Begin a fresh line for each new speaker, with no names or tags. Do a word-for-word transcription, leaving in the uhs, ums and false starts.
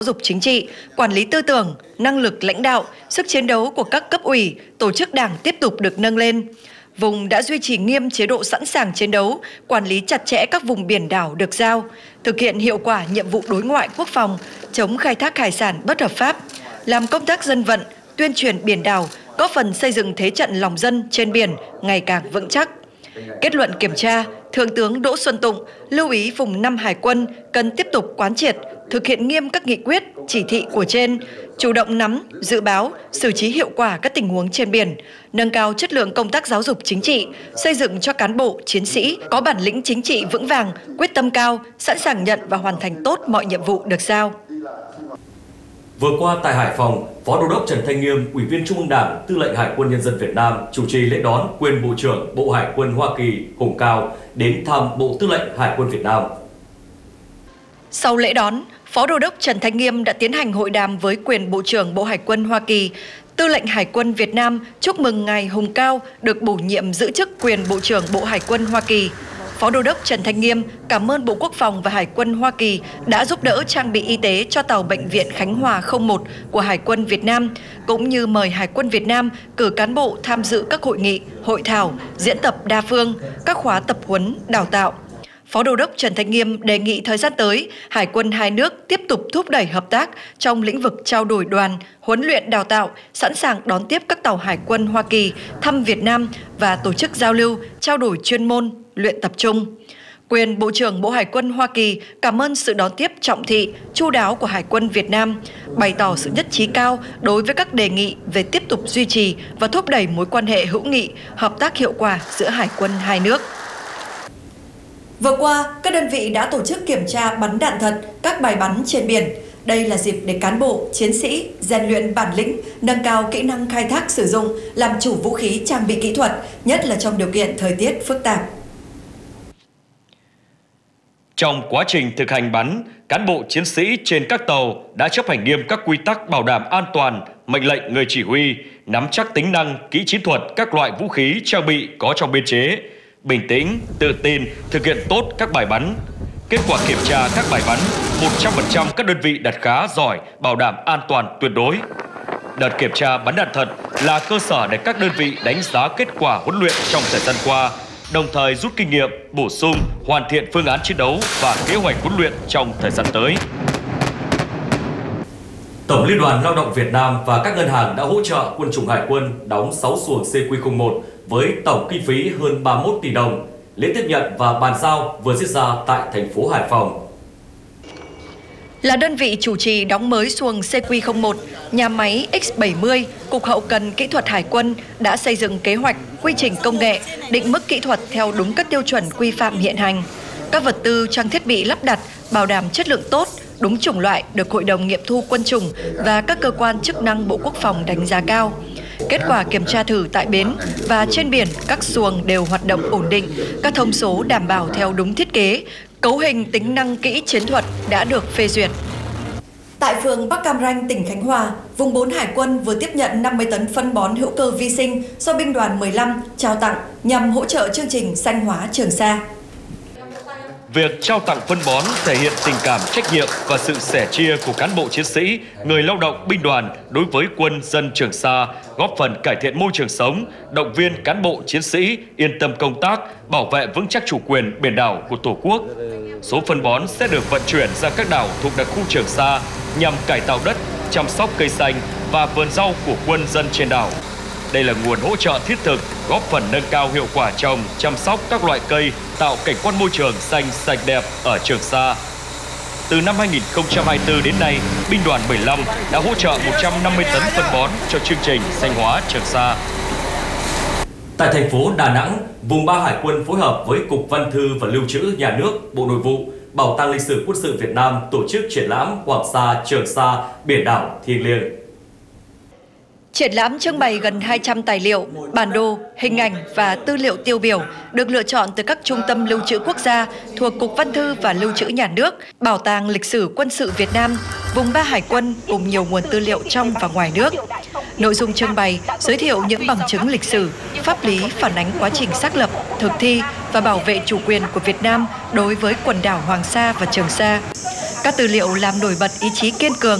dục chính trị, quản lý tư tưởng, năng lực lãnh đạo, sức chiến đấu của các cấp ủy, tổ chức đảng tiếp tục được nâng lên. Vùng đã duy trì nghiêm chế độ sẵn sàng chiến đấu, quản lý chặt chẽ các vùng biển đảo được giao, thực hiện hiệu quả nhiệm vụ đối ngoại quốc phòng, chống khai thác hải sản bất hợp pháp, làm công tác dân vận, tuyên truyền biển đảo, góp phần xây dựng thế trận lòng dân trên biển ngày càng vững chắc. Kết luận kiểm tra, Thượng tướng Đỗ Xuân Tụng lưu ý vùng năm Hải quân cần tiếp tục quán triệt, thực hiện nghiêm các nghị quyết, chỉ thị của trên, chủ động nắm, dự báo, xử trí hiệu quả các tình huống trên biển, nâng cao chất lượng công tác giáo dục chính trị, xây dựng cho cán bộ, chiến sĩ có bản lĩnh chính trị vững vàng, quyết tâm cao, sẵn sàng nhận và hoàn thành tốt mọi nhiệm vụ được giao.
Vừa qua tại Hải Phòng, Phó Đô đốc Trần Thanh Nghiêm, Ủy viên Trung ương Đảng, Tư lệnh Hải quân Nhân dân Việt Nam chủ trì lễ đón quyền Bộ trưởng Bộ Hải quân Hoa Kỳ Hùng Cao đến thăm Bộ Tư lệnh Hải quân Việt Nam.
Sau lễ đón, Phó Đô đốc Trần Thanh Nghiêm đã tiến hành hội đàm với quyền Bộ trưởng Bộ Hải quân Hoa Kỳ. Tư lệnh Hải quân Việt Nam chúc mừng ngài Hùng Cao được bổ nhiệm giữ chức quyền Bộ trưởng Bộ Hải quân Hoa Kỳ. Phó Đô đốc Trần Thanh Nghiêm cảm ơn Bộ Quốc phòng và Hải quân Hoa Kỳ đã giúp đỡ trang bị y tế cho tàu Bệnh viện Khánh Hòa không một của Hải quân Việt Nam, cũng như mời Hải quân Việt Nam cử cán bộ tham dự các hội nghị, hội thảo, diễn tập đa phương, các khóa tập huấn, đào tạo. Phó Đô đốc Trần Thanh Nghiêm đề nghị thời gian tới, Hải quân hai nước tiếp tục thúc đẩy hợp tác trong lĩnh vực trao đổi đoàn, huấn luyện đào tạo, sẵn sàng đón tiếp các tàu Hải quân Hoa Kỳ thăm Việt Nam và tổ chức giao lưu, trao đổi chuyên môn, luyện tập trung. Quyền Bộ trưởng Bộ Hải quân Hoa Kỳ cảm ơn sự đón tiếp trọng thị, chu đáo của Hải quân Việt Nam, bày tỏ sự nhất trí cao đối với các đề nghị về tiếp tục duy trì và thúc đẩy mối quan hệ hữu nghị, hợp tác hiệu quả giữa Hải quân hai nước. Vừa qua, các đơn vị đã tổ chức kiểm tra bắn đạn thật, các bài bắn trên biển. Đây là dịp để cán bộ, chiến sĩ rèn luyện bản lĩnh, nâng cao kỹ năng khai thác sử dụng, làm chủ vũ khí trang bị kỹ thuật, nhất là trong điều kiện thời tiết phức tạp.
Trong quá trình thực hành bắn, cán bộ chiến sĩ trên các tàu đã chấp hành nghiêm các quy tắc bảo đảm an toàn, mệnh lệnh người chỉ huy, nắm chắc tính năng, kỹ chiến thuật các loại vũ khí trang bị có trong biên chế, bình tĩnh, tự tin, thực hiện tốt các bài bắn. Kết quả kiểm tra các bài bắn, một trăm phần trăm các đơn vị đạt khá giỏi, bảo đảm an toàn tuyệt đối. Đợt kiểm tra bắn đạn thật là cơ sở để các đơn vị đánh giá kết quả huấn luyện trong thời gian qua, đồng thời rút kinh nghiệm, bổ sung, hoàn thiện phương án chiến đấu và kế hoạch huấn luyện trong thời gian tới.
Tổng Liên đoàn Lao động Việt Nam và các ngân hàng đã hỗ trợ Quân chủng Hải quân đóng sáu xuồng C Q không một với tổng kinh phí hơn ba mươi mốt tỷ đồng. Lễ tiếp nhận và bàn giao vừa diễn ra tại thành phố Hải Phòng.
Là đơn vị chủ trì đóng mới xuồng C Q không một, nhà máy X bảy mươi, Cục Hậu cần Kỹ thuật Hải quân đã xây dựng kế hoạch, quy trình công nghệ, định mức kỹ thuật theo đúng các tiêu chuẩn quy phạm hiện hành. Các vật tư trang thiết bị lắp đặt bảo đảm chất lượng tốt, đúng chủng loại được Hội đồng nghiệm thu quân chủng và các cơ quan chức năng Bộ Quốc phòng đánh giá cao. Kết quả kiểm tra thử tại bến và trên biển, các xuồng đều hoạt động ổn định, các thông số đảm bảo theo đúng thiết kế, cấu hình tính năng kỹ chiến thuật đã được phê duyệt. Tại phường Bắc Cam Ranh, tỉnh Khánh Hòa, vùng bốn Hải quân vừa tiếp nhận năm mươi tấn phân bón hữu cơ vi sinh do binh đoàn mười lăm trao tặng nhằm hỗ trợ chương trình xanh hóa Trường Sa.
Việc trao tặng phân bón thể hiện tình cảm, trách nhiệm và sự sẻ chia của cán bộ chiến sĩ, người lao động binh đoàn đối với quân dân Trường Sa, góp phần cải thiện môi trường sống, động viên cán bộ chiến sĩ yên tâm công tác, bảo vệ vững chắc chủ quyền biển đảo của Tổ quốc. Số phân bón sẽ được vận chuyển ra các đảo thuộc đặc khu Trường Sa nhằm cải tạo đất, chăm sóc cây xanh và vườn rau của quân dân trên đảo. Đây là nguồn hỗ trợ thiết thực, góp phần nâng cao hiệu quả trồng, chăm sóc các loại cây, tạo cảnh quan môi trường xanh sạch đẹp ở Trường Sa. Từ năm hai nghìn không trăm hai mươi tư đến nay, binh đoàn mười lăm đã hỗ trợ một trăm năm mươi tấn phân bón cho chương trình xanh hóa Trường Sa.
Tại thành phố Đà Nẵng, vùng ba Hải quân phối hợp với Cục Văn thư và Lưu trữ Nhà nước, Bộ Nội vụ, Bảo tàng lịch sử quân sự Việt Nam tổ chức triển lãm Hoàng Sa, Trường Sa, biển đảo thiêng liêng.
Triển lãm trưng bày gần hai trăm tài liệu, bản đồ, hình ảnh và tư liệu tiêu biểu được lựa chọn từ các trung tâm lưu trữ quốc gia thuộc Cục Văn thư và Lưu trữ Nhà nước, Bảo tàng lịch sử quân sự Việt Nam, vùng ba Hải quân cùng nhiều nguồn tư liệu trong và ngoài nước. Nội dung trưng bày giới thiệu những bằng chứng lịch sử, pháp lý phản ánh quá trình xác lập, thực thi và bảo vệ chủ quyền của Việt Nam đối với quần đảo Hoàng Sa và Trường Sa. Các tư liệu làm nổi bật ý chí kiên cường,